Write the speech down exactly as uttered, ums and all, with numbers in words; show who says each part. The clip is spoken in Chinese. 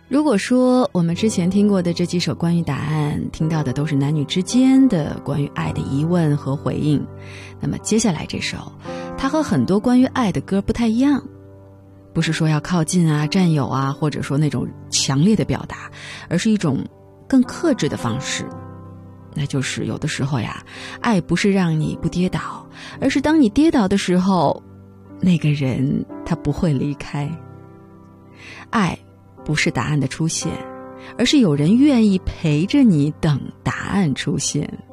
Speaker 1: 如果说我们之前听过的这几首关于答案，听到的都是男女之间的关于爱的疑问和回应，那么接下来这首，它和很多关于爱的歌不太一样，不是说要靠近啊、占有啊，或者说那种强烈的表达，而是一种更克制的方式。那就是有的时候呀，爱不是让你不跌倒，而是当你跌倒的时候，那个人他不会离开。爱不是答案的出现，而是有人愿意陪着你等答案出现。